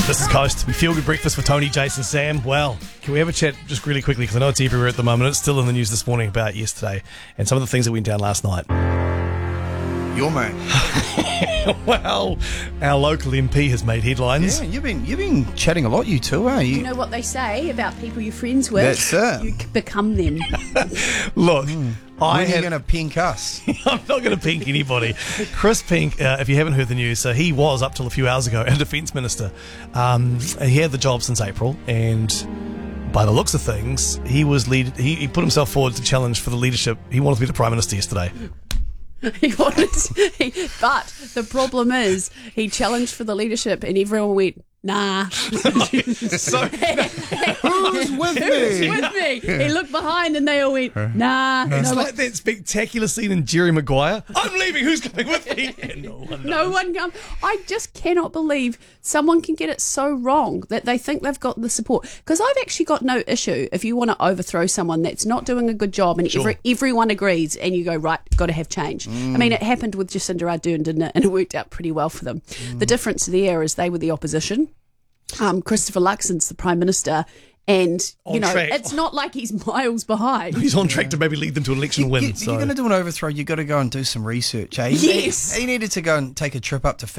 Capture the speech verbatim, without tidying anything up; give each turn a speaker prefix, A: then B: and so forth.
A: This is Coast. We feel good breakfast with Tony, Jason, Sam. Well, can we have a chat just really quickly, because I know it's everywhere at the moment. It's still in the news this morning about yesterday and some of the things that went down last night.
B: Your mate.
A: Well, our local M P has made headlines.
B: Yeah, you've been you've been chatting a lot, you two, aren't you?
C: You know what they say about people you're friends with?
B: That's it.
C: You c- become them.
A: Look,
B: Mm.
A: I
B: When are
A: had,
B: you going to pink us?
A: I'm not going to pink anybody. Chris Pink, uh, if you haven't heard the news, so he was up till a few hours ago a defence minister. Um, he had the job since April, and by the looks of things, he was lead. He, he put himself forward to challenge for the leadership. He wanted to be the prime minister yesterday.
C: He wanted, he, but the problem is, he challenged for the leadership, and everyone went, "Nah."
A: So
B: Who's with
C: Who's
B: me?
C: with me? He looked behind, and they all went, "Nah."
A: it's
C: No,
A: like that spectacular scene in Jerry Maguire. I'm leaving. Who's coming with me? And no one knows.
C: no one come. I just cannot believe someone can get it so wrong that they think they've got the support. Because I've actually got no issue if you want to overthrow someone that's not doing a good job, and
A: Sure.
C: every, everyone agrees, and you go, right, got to have change. I mean, it happened with Jacinda Ardern, didn't it? And it worked out pretty well for them. The difference there is they were the opposition. Um, Christopher Luxon's the Prime Minister, and you
A: On
C: know
A: track.
C: it's not like he's miles behind.
A: He's on track to maybe lead them to election
B: You,
A: win.
B: you,
A: so.
B: You're going to do an overthrow, you've got to go and do some research, eh? He-
C: Yes.
B: He, he needed to go and take a trip up to